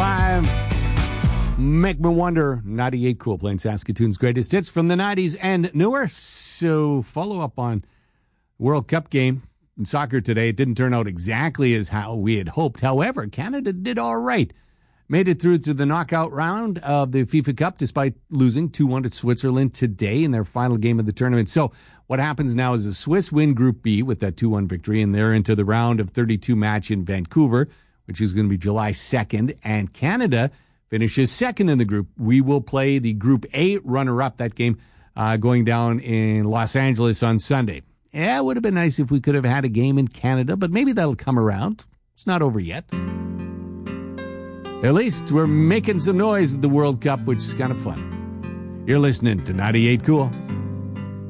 98.5. Make Me Wonder, 98 Cool, playing Saskatoon's greatest hits from the 90s and newer. So follow up on World Cup game in soccer today. It didn't turn out exactly as how we had hoped. However, Canada did all right. Made it through to the knockout round of the FIFA Cup despite losing 2-1 to Switzerland today in their final game of the tournament. So what happens now is the Swiss win Group B with that 2-1 victory, and they're into the round of 32 match in Vancouver, which is going to be July 2nd, and Canada finishes second in the group. We will play the Group A runner-up, that game going down in Los Angeles on Sunday. Yeah, it would have been nice if we could have had a game in Canada, but maybe that'll come around. It's not over yet. At least we're making some noise at the World Cup, which is kind of fun. You're listening to 98 Cool.